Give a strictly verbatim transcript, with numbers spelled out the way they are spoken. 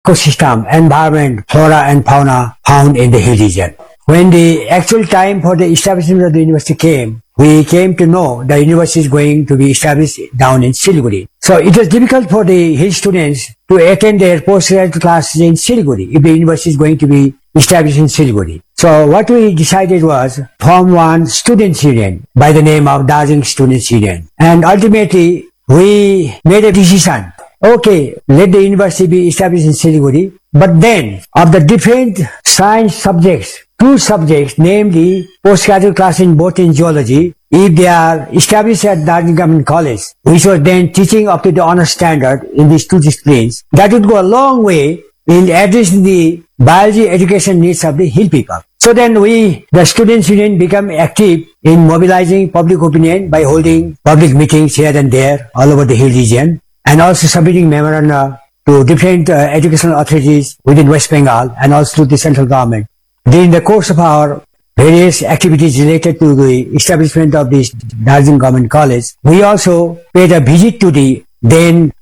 ecosystem, environment, flora and fauna found in the hill region. When the actual time for the establishment of the university came, we came to know the university is going to be established down in Siliguri. So it was difficult for the hill students to attend their postgraduate classes in Siliguri if the university is going to be established in Siliguri. So what we decided was form one students union by the name of Darjeeling Students Union. And ultimately we made a decision. Okay, let the university be established in Siliguri, but then of the different science subjects, two subjects, namely postgraduate class in botany and zoology, if they are established at Darjeeling Government College, which was then teaching up to the honor standard in these two disciplines, that would go a long way in addressing the biology education needs of the hill people. So then we, the Students Union, become active in mobilizing public opinion by holding public meetings here and there all over the hill region, and also submitting memoranda to different uh, educational authorities within West Bengal and also to the central government. During the course of our various activities related to the establishment of this Darjeeling Government College, we also paid a visit to the then